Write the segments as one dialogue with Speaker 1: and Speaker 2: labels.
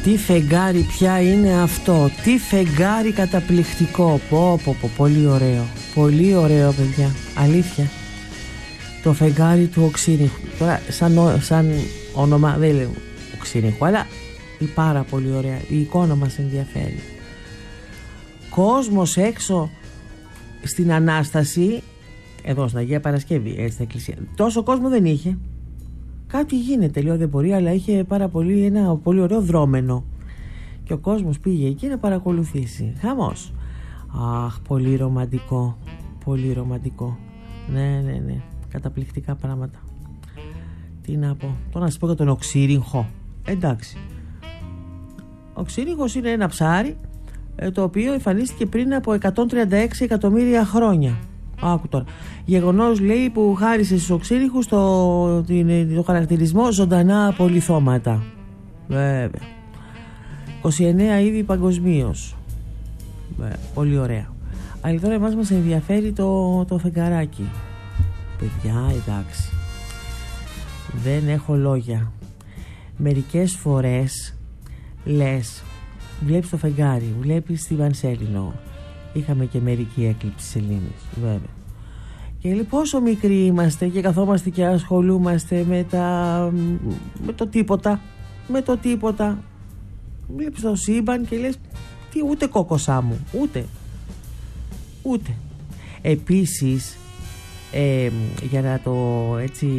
Speaker 1: Τι φεγγάρι πια είναι αυτό. Τι φεγγάρι καταπληκτικό. Πολύ ωραίο. Πολύ ωραίο, παιδιά. Αλήθεια. Το φεγγάρι του Οξύριχου. Τώρα σαν όνομα δεν λέω Οξύριχου, αλλά είναι πάρα πολύ ωραία. Η εικόνα μας ενδιαφέρει. Κόσμος έξω στην Ανάσταση, εδώ στην Αγία Παρασκευή, στην εκκλησία. Τόσο κόσμο δεν είχε. Κάτι γίνεται, λέω, δεν μπορεί, αλλά είχε ένα πολύ ωραίο δρόμενο. Και ο κόσμος πήγε εκεί να παρακολουθήσει. Χαμός. Αχ, πολύ ρομαντικό. Πολύ ρομαντικό. Ναι. Καταπληκτικά πράγματα. Τι να πω. Τώρα να σας πω για τον Οξύριχο. Εντάξει. Ο Οξύριχος είναι ένα ψάρι το οποίο εμφανίστηκε πριν από 136 εκατομμύρια χρόνια. Άκου τώρα. Γεγονός, λέει, που χάρισε στους Οξύριχους το χαρακτηρισμό ζωντανά απολιθώματα. Βέβαια. 29 είδη παγκοσμίως. Πολύ ωραία. Αλλά τώρα εμάς μας ενδιαφέρει το φεγγαράκι. Παιδιά, εντάξει. Δεν έχω λόγια. Μερικές φορές λες, βλέπεις το φεγγάρι, βλέπεις τη Βανσέλινο. Είχαμε και μερική έκλειψη σελήνης, βέβαια. Και λέει πόσο μικροί είμαστε και καθόμαστε και ασχολούμαστε με το τίποτα. Με το τίποτα. Βλέπεις το σύμπαν και λες, τι, ούτε κόκοσά μου, ούτε. Επίσης, για να το έτσι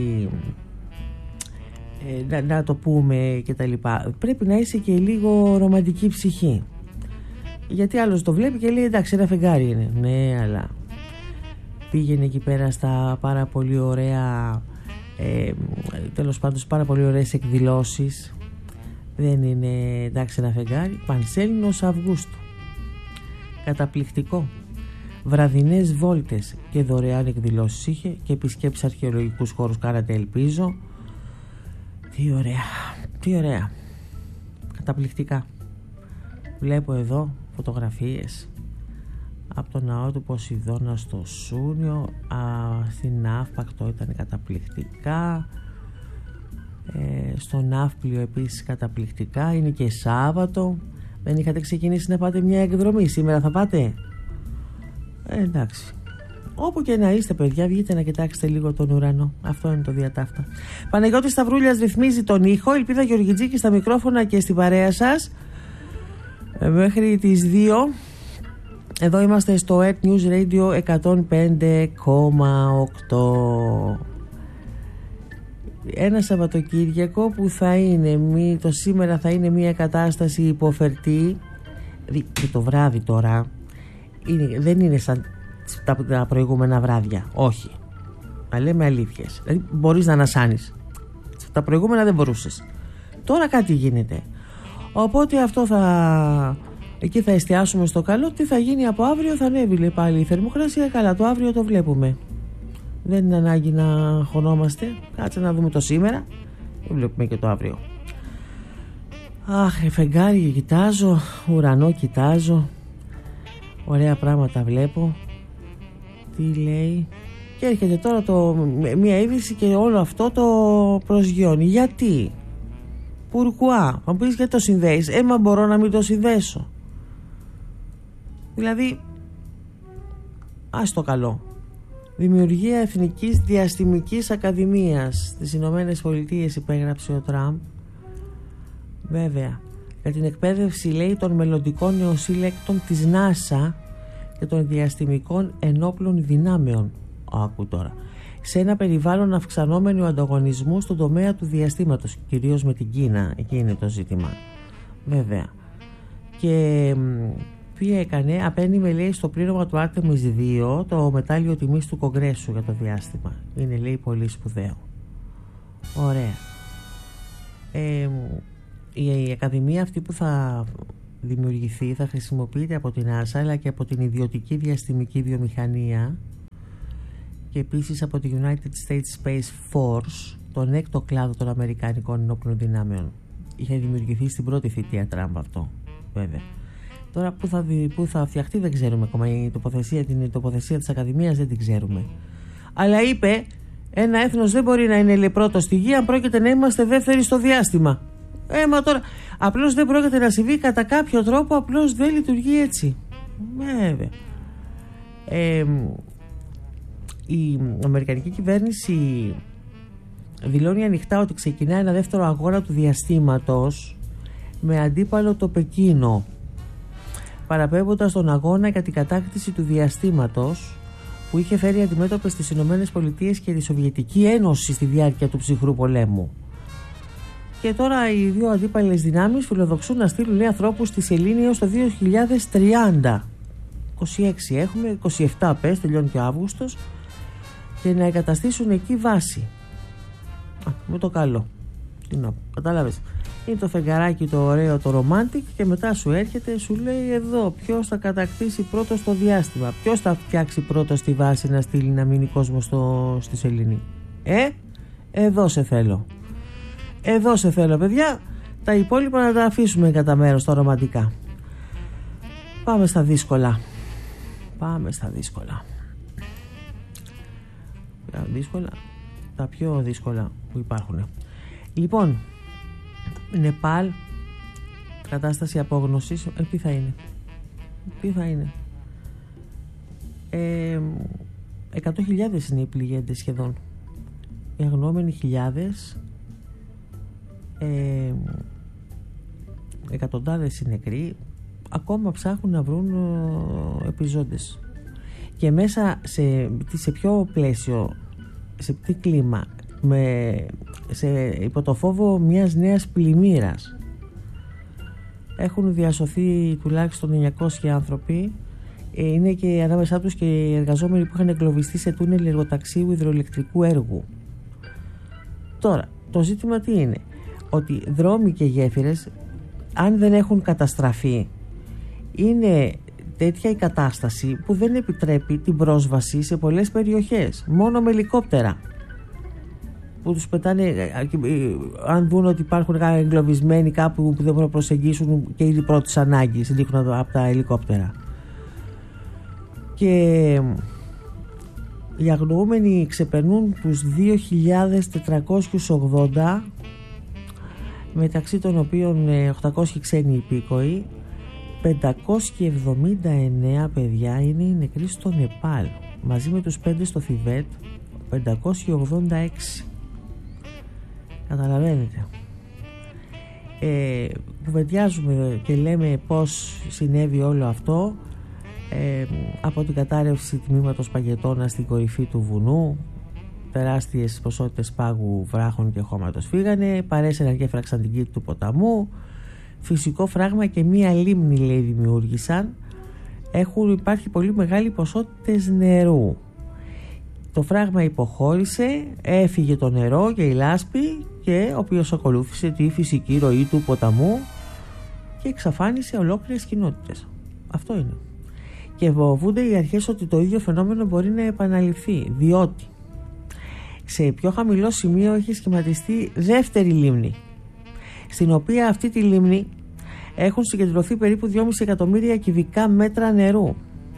Speaker 1: να το πούμε και τα λοιπά, πρέπει να είσαι και λίγο ρομαντική ψυχή, γιατί άλλος το βλέπει και λέει εντάξει, ένα φεγγάρι είναι. Ναι, αλλά πήγαινε εκεί πέρα στα πάρα πολύ ωραία τέλος πάντων πάρα πολύ ωραίες εκδηλώσεις. Δεν είναι εντάξει ένα φεγγάρι. Πανσέλινος Αυγούστου, καταπληκτικό. Βραδινές βόλτες και δωρεάν εκδηλώσεις είχε και επισκέψεις αρχαιολογικούς χώρους κάνατε, ελπίζω. Τι ωραία. Καταπληκτικά. Βλέπω εδώ φωτογραφίες από το ναό του Ποσειδώνα στο Σούνιο, στην Ναύπακτο ήταν καταπληκτικά, στο Ναύπλιο επίσης καταπληκτικά. Είναι και Σάββατο. Δεν είχατε ξεκινήσει να πάτε μια εκδρομή? Σήμερα θα πάτε? Εντάξει. Όπου και να είστε, παιδιά, βγείτε να κοιτάξετε λίγο τον ουρανό. Αυτό είναι το διατάφτα. Παναγιώτης Σταυρούλιας ρυθμίζει τον ήχο. Ελπίδα Γεωργιτζίκη στα μικρόφωνα και στην παρέα σας μέχρι τις 2. Εδώ είμαστε στο Earth News Radio 105,8. Ένα Σαββατοκύριακο που θα είναι το σήμερα θα είναι μια κατάσταση υποφερτή. Και το βράδυ τώρα δεν είναι σαν τα προηγούμενα βράδια. Όχι. Να λέμε αλήθειες. Δηλαδή μπορείς να ανασάνεις. Τα προηγούμενα δεν μπορούσες. Τώρα κάτι γίνεται. Οπότε αυτό εκεί θα εστιάσουμε στο καλό. Τι θα γίνει από αύριο? Θα ανέβει πάλι η θερμοκρασία. Καλά, το αύριο το βλέπουμε. Δεν είναι ανάγκη να χωνόμαστε. Κάτσε να δούμε το σήμερα. Βλέπουμε και το αύριο. Αχ, φεγγάρι κοιτάζω. Ουρανό κοιτάζω. Ωραία πράγματα βλέπω. Τι λέει? Και έρχεται τώρα μια είδηση και όλο αυτό το προσγειώνει. Γιατί? Πουρκουά? Μα πεις γιατί το συνδέεις? Μα μπορώ να μην το συνδέσω. Δηλαδή, ας το καλό. Δημιουργία Εθνικής Διαστημικής Ακαδημίας στις Ηνωμένες Πολιτείες υπέγραψε ο Τραμπ. Βέβαια, για την εκπαίδευση, λέει, των μελλοντικών νεοσύλλεκτων της NASA και των διαστημικών ενόπλων δυνάμεων. Άκου τώρα. Σε ένα περιβάλλον αυξανόμενου ανταγωνισμού στον τομέα του διαστήματος, κυρίως με την Κίνα. Εκεί είναι το ζήτημα. Βέβαια. Και τι έκανε? Απένιμε, λέει, στο πλήρωμα του Artemis 2 το μετάλλιο τιμής του Κογκρέσου για το διάστημα. Είναι, λέει, πολύ σπουδαίο. Ωραία. Η ακαδημία αυτή που θα δημιουργηθεί θα χρησιμοποιείται από την NASA αλλά και από την ιδιωτική διαστημική βιομηχανία και επίσης από τη United States Space Force, τον έκτο κλάδο των Αμερικανικών ενόπλων δυνάμεων. Είχε δημιουργηθεί στην πρώτη θητεία Τραμπ αυτό, βέβαια. Τώρα που θα φτιαχτεί δεν ξέρουμε ακόμα. Την τοποθεσία της Ακαδημίας δεν την ξέρουμε. Αλλά είπε, ένα έθνος δεν μπορεί να είναι, λέει, πρώτο στη γη αν πρόκειται να είμαστε δεύτεροι στο διάστημα. Μα τώρα απλώς δεν πρόκειται να συμβεί κατά κάποιο τρόπο, απλώς δεν λειτουργεί έτσι. Βέβαια. Η αμερικανική κυβέρνηση δηλώνει ανοιχτά ότι ξεκινά ένα δεύτερο αγώνα του διαστήματος με αντίπαλο το Πεκίνο, παραπέμποντας τον αγώνα για την κατάκτηση του διαστήματος που είχε φέρει αντιμέτωπες στις Ηνωμένες Πολιτείες και τη Σοβιετική Ένωση στη διάρκεια του ψυχρού πολέμου. Και τώρα οι δύο αντίπαλες δυνάμεις φιλοδοξούν να στείλουν λέει ανθρώπους στη Σελήνη έως το 2030. 26 έχουμε, 27 πες, τελειώνει και ο Αύγουστος, και να εγκαταστήσουν εκεί βάση. Με το καλό. Τι να πω, κατάλαβες. Είναι το φεγγαράκι το ωραίο, το romantic, και μετά σου έρχεται, σου λέει εδώ ποιος θα κατακτήσει πρώτος το διάστημα, ποιος θα φτιάξει πρώτος τη βάση να στείλει να μείνει κόσμο στη Σελήνη. Εδώ σε θέλω. Εδώ σε θέλω, παιδιά. Τα υπόλοιπα να τα αφήσουμε κατά μέρος, τα ρομαντικά. Πάμε στα δύσκολα. Τα πιο δύσκολα που υπάρχουν. Λοιπόν, Νεπάλ, κατάσταση απόγνωσης. Τι θα είναι. 100.000 είναι οι πληγέντες σχεδόν. Οι αγνοούμενοι χιλιάδες. Εκατοντάδες οι νεκροί. Ακόμα ψάχνουν να βρουν επιζώντες. Και μέσα σε ποιο πλαίσιο, σε τι κλίμα, υπό το φόβο μιας νέας πλημμύρας. Έχουν διασωθεί τουλάχιστον 900 άνθρωποι. Είναι και ανάμεσά τους και οι εργαζόμενοι που είχαν εγκλωβιστεί σε τούνελ εργοταξίου υδροελεκτρικού έργου. Τώρα, το ζήτημα τι είναι? Ότι δρόμοι και γέφυρες, αν δεν έχουν καταστραφεί, είναι τέτοια η κατάσταση που δεν επιτρέπει την πρόσβαση σε πολλές περιοχές, μόνο με ελικόπτερα που τους πετάνε. Αν δουν ότι υπάρχουν εγκλωβισμένοι κάπου που δεν μπορούν να προσεγγίσουν, και ήδη πρώτης ανάγκης δείχνουν από τα ελικόπτερα. Και οι αγνοούμενοι ξεπερνούν τους 2.480, μεταξύ των οποίων 800 ξένοι υπήκοοι. 579 παιδιά είναι οι νεκροί στο Νεπάλ, μαζί με τους 5 στο Θιβέτ, 586. Καταλαβαίνετε. Κουβεντιάζουμε και λέμε πώς συνέβη όλο αυτό, από την κατάρρευση τμήματος Παγετώνα στην κορυφή του βουνού. Τεράστιες ποσότητες πάγου, βράχων και χώματος φύγανε, παρέσαιναν και έφραξαν την κήτη του ποταμού. Φυσικό φράγμα και μία λίμνη λέει δημιούργησαν. Υπάρχει πολύ μεγάλη ποσότητες νερού. Το φράγμα υποχώρησε, έφυγε το νερό και η λάσπη, και ο οποίος ακολούθησε τη φυσική ροή του ποταμού και εξαφάνισε ολόκληρες κοινότητες. Αυτό είναι. Και φοβούνται οι αρχές ότι το ίδιο φαινόμενο μπορεί να επαναληφθεί, διότι σε πιο χαμηλό σημείο έχει σχηματιστεί δεύτερη λίμνη, στην οποία αυτή τη λίμνη έχουν συγκεντρωθεί περίπου 2,5 εκατομμύρια κυβικά μέτρα νερού.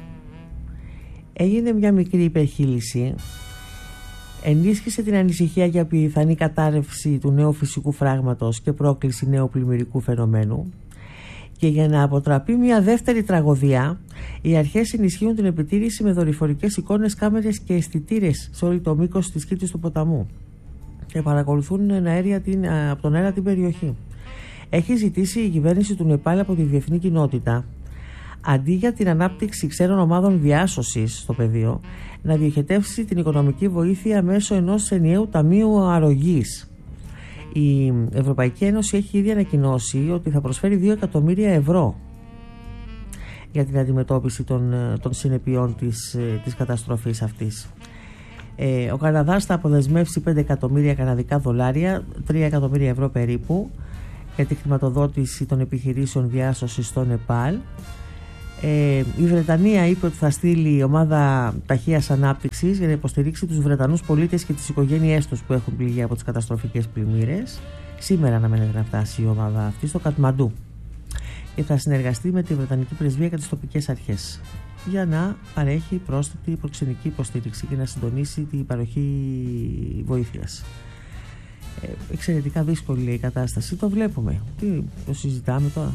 Speaker 1: Έγινε μια μικρή υπερχείληση, ενίσχυσε την ανησυχία για πιθανή κατάρρευση του νέου φυσικού φράγματος και πρόκληση νέου πλημμυρικού φαινομένου, και για να αποτραπεί μια δεύτερη τραγωδία, οι αρχές ενισχύουν την επιτήρηση με δορυφορικές εικόνες, κάμερες και αισθητήρες σε όλο το μήκος της κήτης του ποταμού και παρακολουθούν από τον αέρα την περιοχή. Έχει ζητήσει η κυβέρνηση του Νεπάλ από τη διεθνή κοινότητα, αντί για την ανάπτυξη ξένων ομάδων διάσωσης στο πεδίο, να διοχετεύσει την οικονομική βοήθεια μέσω ενός ενιαίου ταμείου αρρωγής. Η Ευρωπαϊκή Ένωση έχει ήδη ανακοινώσει ότι θα προσφέρει 2 εκατομμύρια ευρώ για την αντιμετώπιση των συνεπειών της καταστροφής αυτής. Ο Καναδάς θα αποδεσμεύσει 5 εκατομμύρια καναδικά δολάρια, 3 εκατομμύρια ευρώ περίπου, για τη χρηματοδότηση των επιχειρήσεων διάσωσης στο Νεπάλ. Η Βρετανία είπε ότι θα στείλει ομάδα ταχείας ανάπτυξης για να υποστηρίξει τους Βρετανούς πολίτες και τις οικογένειές τους που έχουν πληγεί από τις καταστροφικές πλημμύρες. Σήμερα αναμένεται να φτάσει η ομάδα αυτή στο Κατμαντού και θα συνεργαστεί με τη Βρετανική Πρεσβεία και τις τοπικές αρχές για να παρέχει πρόσθετη προξενική υποστήριξη και να συντονίσει την παροχή βοήθειας. Εξαιρετικά δύσκολη η κατάσταση, το βλέπουμε. Τι το συζητάμε τώρα?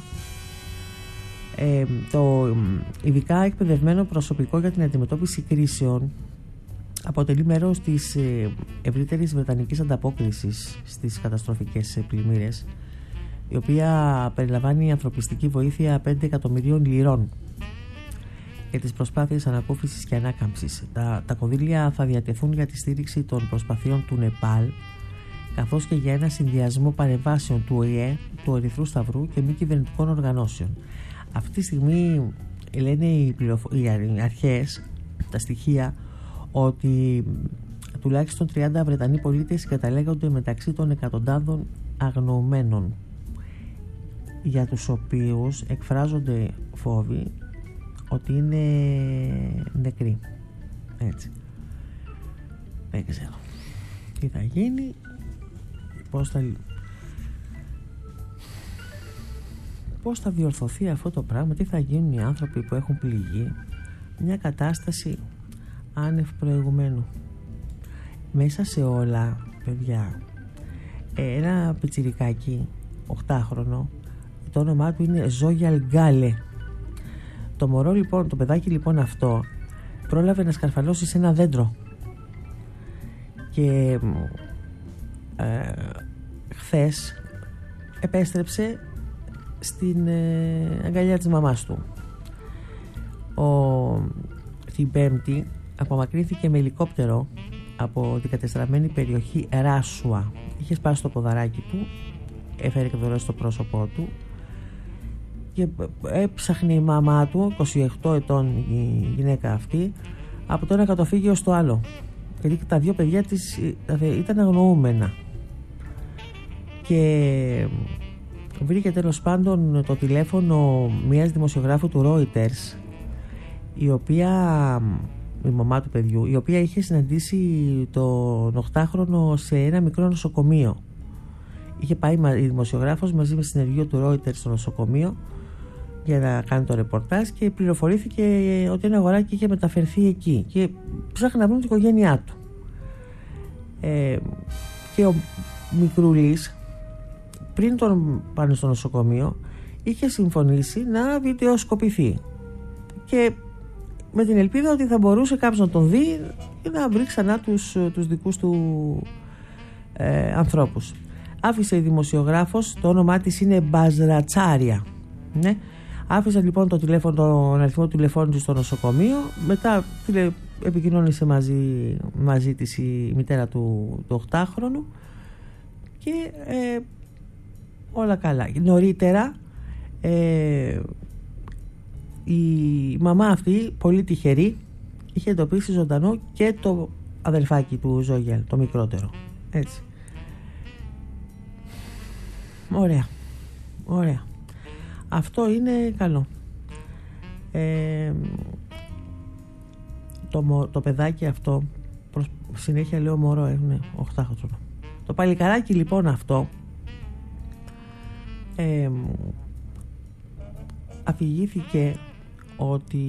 Speaker 1: Το ειδικά εκπαιδευμένο προσωπικό για την αντιμετώπιση κρίσεων αποτελεί μέρος της ευρύτερης βρετανικής ανταπόκρισης στις καταστροφικές πλημμύρες, η οποία περιλαμβάνει ανθρωπιστική βοήθεια 5 εκατομμυρίων λιρών για τις προσπάθειες ανακούφισης και ανάκαμψης. Τα κονδύλια θα διατεθούν για τη στήριξη των προσπαθειών του Νεπάλ, καθώς και για ένα συνδυασμό παρεμβάσεων του ΟΗΕ, του Ερυθρού Σταυρού και μη κυβερνητικών οργανώσεων. Αυτή τη στιγμή λένε οι αρχές, τα στοιχεία, ότι τουλάχιστον 30 Βρετανοί πολίτες καταλέγονται μεταξύ των εκατοντάδων αγνοωμένων, για τους οποίους εκφράζονται φόβοι ότι είναι νεκροί. Έτσι. Δεν ξέρω τι θα γίνει, πώς θα διορθωθεί αυτό το πράγμα, τι θα γίνουν οι άνθρωποι που έχουν πληγεί. Μια κατάσταση άνευ προηγουμένου. Μέσα σε όλα, παιδιά, ένα πιτσιρικάκι 8χρονο, το όνομά του είναι Ζόγιαλ Γκάλε. Το μωρό λοιπόν, το παιδάκι λοιπόν αυτό, πρόλαβε να σκαρφαλώσει σε ένα δέντρο και χθες επέστρεψε στην αγκαλιά της μαμάς του. Την Πέμπτη απομακρύνθηκε με ελικόπτερο από την κατεστραμμένη περιοχή Ράσουα. Είχε σπάσει το ποδαράκι του, έφερε και δωρεές στο πρόσωπό του και έψαχνε η μαμά του, 28 ετών η γυναίκα αυτή, από το ένα καταφύγιο στο άλλο, γιατί τα δύο παιδιά της ήταν αγνοούμενα. Και βρήκε τέλος πάντων το τηλέφωνο μιας δημοσιογράφου του Reuters, η μαμά του παιδιού, η οποία είχε συναντήσει τον 8χρονο σε ένα μικρό νοσοκομείο. Είχε πάει η δημοσιογράφος μαζί με συνεργείο του Reuters στο νοσοκομείο για να κάνει το ρεπορτάζ και πληροφορήθηκε ότι ένα αγοράκι είχε μεταφερθεί εκεί και ψάχνει να βρουν την οικογένειά του. Και ο μικρούλης, πριν τον πάνε στο νοσοκομείο, είχε συμφωνήσει να βιντεοσκοπηθεί και με την ελπίδα ότι θα μπορούσε κάποιος να τον δει και να βρει ξανά τους δικούς του ανθρώπους. Άφησε η δημοσιογράφος, το όνομά της είναι Μπαζρατσάρια, ναι. Άφησε λοιπόν τον αριθμό του τηλεφώνου του στο νοσοκομείο. Μετά επικοινώνησε μαζί της η μητέρα του 8χρονου και όλα καλά. Νωρίτερα η μαμά αυτή, πολύ τυχερή, είχε εντοπίσει ζωντανό και το αδελφάκι του Ζόγιαλ, το μικρότερο. Έτσι. Ωραία. Αυτό είναι καλό. Το παιδάκι αυτό, συνέχεια λέω μωρό, είναι 8χρονο. Το παλικαράκι λοιπόν αυτό αφηγήθηκε ότι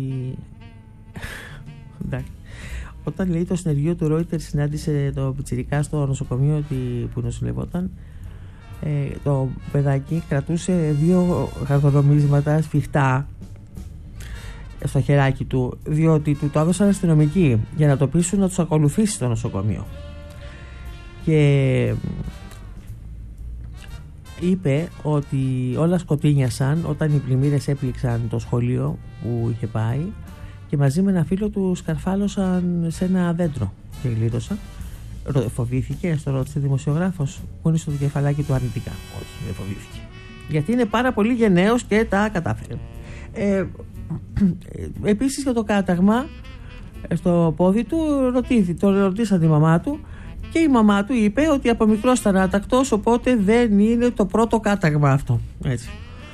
Speaker 1: όταν λέει το συνεργείο του Reuters συνάντησε το πιτσιρικά στο νοσοκομείο που νοσηλευόταν, το παιδάκι κρατούσε 2 χαρτονομίσματα σφιχτά στο χεράκι του, διότι του το έδωσαν αστυνομικοί για να το πείσουν να τους ακολουθήσει στο νοσοκομείο. Και είπε ότι όλα σκοτίνιασαν όταν οι πλημμύρες έπληξαν το σχολείο που είχε πάει και μαζί με ένα φίλο του σκαρφάλωσαν σε ένα δέντρο και γλίτωσαν. Φοβήθηκε, στο ρώτησε δημοσιογράφος, που είναι στο κεφαλάκι του αρνητικά. Όχι, δεν φοβήθηκε, γιατί είναι πάρα πολύ γενναίος και τα κατάφερε. Επίσης για το κάταγμα στο πόδι του το ρωτήσαν τη μαμά του και η μαμά του είπε ότι από μικρός ήταν άτακτος, οπότε δεν είναι το πρώτο κάταγμα αυτό. Έτσι.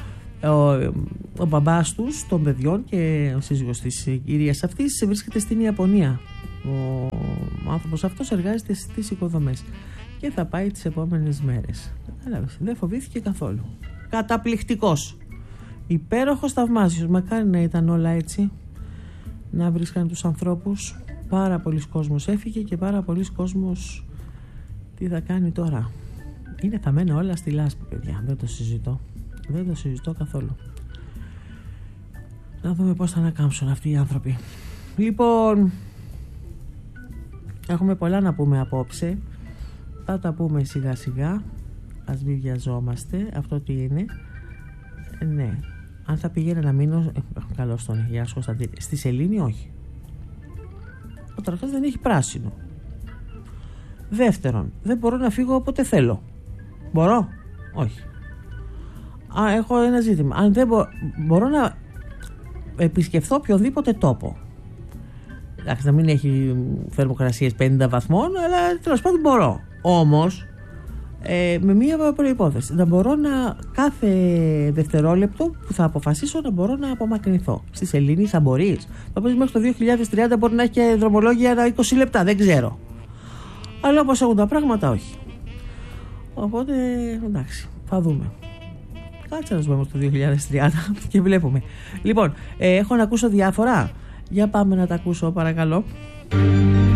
Speaker 1: Ο μπαμπάς τους των παιδιών και ο σύζυγος της κυρίας αυτής βρίσκεται στην Ιαπωνία. Ο άνθρωπος αυτός εργάζεται στις οικοδομές και θα πάει τις επόμενες μέρες. Δεν φοβήθηκε καθόλου. Καταπληκτικός, υπέροχος, θαυμάσιος. Μακάρι να ήταν όλα έτσι, να βρίσκαν τους ανθρώπους. Πάρα πολλοί κόσμος έφυγε και πάρα πολλοί κόσμος τι θα κάνει τώρα. Είναι θαμμένα όλα στη λάσπη, παιδιά. Δεν το συζητώ. Δεν το συζητώ καθόλου. Να δούμε πώς θα ανακάμψουν αυτοί οι άνθρωποι. Λοιπόν, έχουμε πολλά να πούμε απόψε. Θα τα πούμε σιγά σιγά. Ας μην βιαζόμαστε. Αυτό τι είναι? Ναι. Αν θα πήγαινα να μείνω, καλώς τον, γεια σου Κωνσταντίνη, στη Σελήνη, όχι. Ο τρακτός δεν έχει πράσινο. Δεύτερον, δεν μπορώ να φύγω όποτε θέλω. Μπορώ? Όχι. Έχω ένα ζήτημα. Αν δεν μπορώ να επισκεφθώ οποιοδήποτε τόπο. Εντάξει, να μην έχει θερμοκρασίες 50 βαθμών, αλλά τέλος πάντων μπορώ. Όμως, με μία προϋπόθεση. Να μπορώ κάθε δευτερόλεπτο που θα αποφασίσω να μπορώ να απομακρυνθώ. Στη Σελήνη θα μπορείς. Θα πεις μέχρι το 2030 μπορεί να έχει και δρομολόγια ανά 20 λεπτά. Δεν ξέρω. Αλλά όπως έχουν τα πράγματα, όχι. Οπότε, εντάξει, θα δούμε. Κάτσε να ζούμε το 2030 και βλέπουμε. Λοιπόν, έχω να ακούσω διάφορα. Για πάμε να τα ακούσω, παρακαλώ.